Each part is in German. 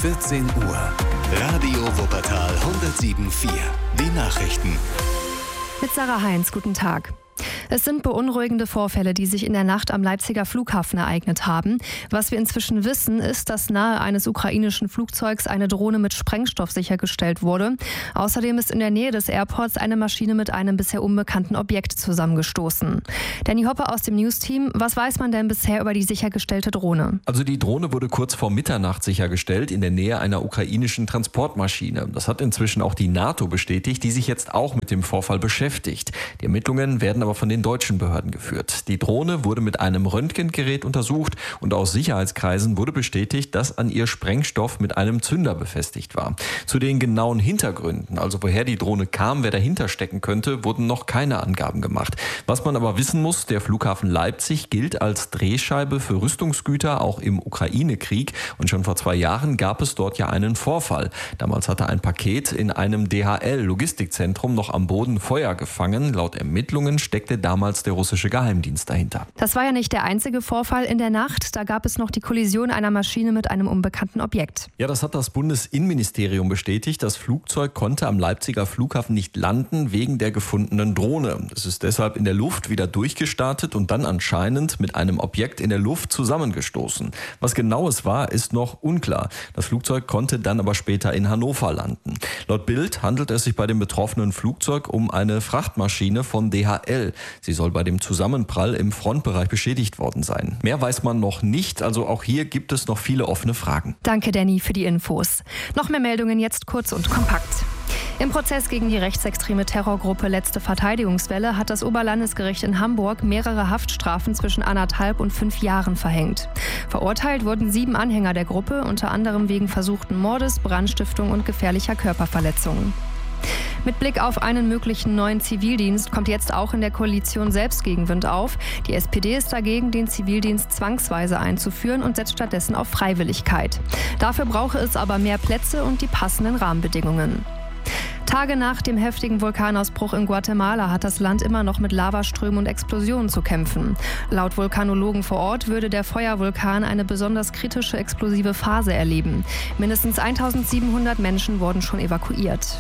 14 Uhr. Radio Wuppertal 107.4. Die Nachrichten. Mit Sarah Heinz, guten Tag. Es sind beunruhigende Vorfälle, die sich in der Nacht am Leipziger Flughafen ereignet haben. Was wir inzwischen wissen, ist, dass nahe eines ukrainischen Flugzeugs eine Drohne mit Sprengstoff sichergestellt wurde. Außerdem ist in der Nähe des Airports eine Maschine mit einem bisher unbekannten Objekt zusammengestoßen. Danny Hoppe aus dem News-Team, was weiß man denn bisher über die sichergestellte Drohne? Also die Drohne wurde kurz vor Mitternacht sichergestellt in der Nähe einer ukrainischen Transportmaschine. Das hat inzwischen auch die NATO bestätigt, die sich jetzt auch mit dem Vorfall beschäftigt. Die Ermittlungen werden aber von den deutschen Behörden geführt. Die Drohne wurde mit einem Röntgengerät untersucht und aus Sicherheitskreisen wurde bestätigt, dass an ihr Sprengstoff mit einem Zünder befestigt war. Zu den genauen Hintergründen, also woher die Drohne kam, wer dahinter stecken könnte, wurden noch keine Angaben gemacht. Was man aber wissen muss, der Flughafen Leipzig gilt als Drehscheibe für Rüstungsgüter, auch im Ukraine-Krieg. Und schon vor 2 Jahren gab es dort ja einen Vorfall. Damals hatte ein Paket in einem DHL-Logistikzentrum noch am Boden Feuer gefangen. Laut Ermittlungen steckte damals der russische Geheimdienst dahinter. Das war ja nicht der einzige Vorfall in der Nacht. Da gab es noch die Kollision einer Maschine mit einem unbekannten Objekt. Ja, das hat das Bundesinnenministerium bestätigt. Das Flugzeug konnte am Leipziger Flughafen nicht landen wegen der gefundenen Drohne. Es ist deshalb in der Luft wieder durchgestartet und dann anscheinend mit einem Objekt in der Luft zusammengestoßen. Was genau es war, ist noch unklar. Das Flugzeug konnte dann aber später in Hannover landen. Laut Bild handelt es sich bei dem betroffenen Flugzeug um eine Frachtmaschine von DHL. Sie soll bei dem Zusammenprall im Frontbereich beschädigt worden sein. Mehr weiß man noch nicht, also auch hier gibt es noch viele offene Fragen. Danke, Danny, für die Infos. Noch mehr Meldungen jetzt kurz und kompakt. Im Prozess gegen die rechtsextreme Terrorgruppe Letzte Verteidigungswelle hat das Oberlandesgericht in Hamburg mehrere Haftstrafen zwischen 1,5 und 5 Jahren verhängt. Verurteilt wurden 7 Anhänger der Gruppe, unter anderem wegen versuchten Mordes, Brandstiftung und gefährlicher Körperverletzungen. Mit Blick auf einen möglichen neuen Zivildienst kommt jetzt auch in der Koalition selbst Gegenwind auf. Die SPD ist dagegen, den Zivildienst zwangsweise einzuführen und setzt stattdessen auf Freiwilligkeit. Dafür brauche es aber mehr Plätze und die passenden Rahmenbedingungen. Tage nach dem heftigen Vulkanausbruch in Guatemala hat das Land immer noch mit Lavaströmen und Explosionen zu kämpfen. Laut Vulkanologen vor Ort würde der Feuervulkan eine besonders kritische explosive Phase erleben. Mindestens 1700 Menschen wurden schon evakuiert.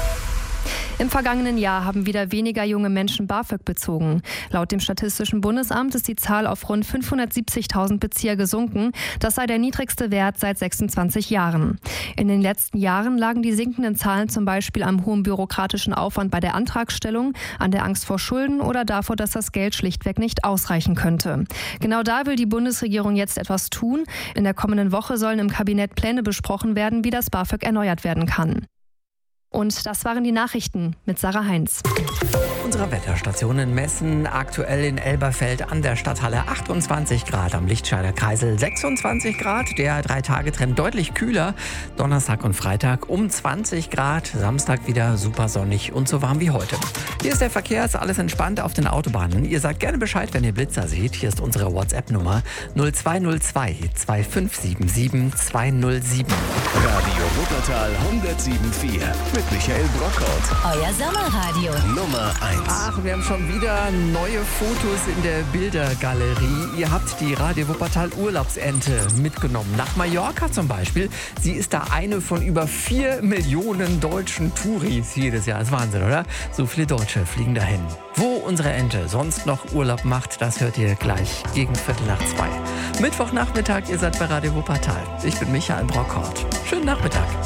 Im vergangenen Jahr haben wieder weniger junge Menschen BAföG bezogen. Laut dem Statistischen Bundesamt ist die Zahl auf rund 570.000 Bezieher gesunken. Das sei der niedrigste Wert seit 26 Jahren. In den letzten Jahren lagen die sinkenden Zahlen zum Beispiel am hohen bürokratischen Aufwand bei der Antragstellung, an der Angst vor Schulden oder davor, dass das Geld schlichtweg nicht ausreichen könnte. Genau da will die Bundesregierung jetzt etwas tun. In der kommenden Woche sollen im Kabinett Pläne besprochen werden, wie das BAföG erneuert werden kann. Und das waren die Nachrichten mit Sarah Heinz. Unsere Wetterstationen messen aktuell in Elberfeld an der Stadthalle 28 Grad, am Lichtscheider Kreisel 26 Grad. Der 3-Tage-Trend deutlich kühler. Donnerstag und Freitag um 20 Grad. Samstag wieder super sonnig und so warm wie heute. Hier ist der Verkehr, ist alles entspannt auf den Autobahnen. Ihr sagt gerne Bescheid, wenn ihr Blitzer seht. Hier ist unsere WhatsApp-Nummer 0202 2577 207. Radio Wuppertal 107.4 mit Michael Brockhaut. Euer Sommerradio. Nummer 1. Ach, wir haben schon wieder neue Fotos in der Bildergalerie. Ihr habt die Radio Wuppertal Urlaubsente mitgenommen. Nach Mallorca zum Beispiel. Sie ist da eine von über 4 Millionen deutschen Touris jedes Jahr. Das ist Wahnsinn, oder? So viele Deutsche fliegen dahin. Wo unsere Ente sonst noch Urlaub macht, das hört ihr gleich gegen 1:15. Mittwochnachmittag, ihr seid bei Radio Wuppertal. Ich bin Michael Brockhaut. Schönen Nachmittag.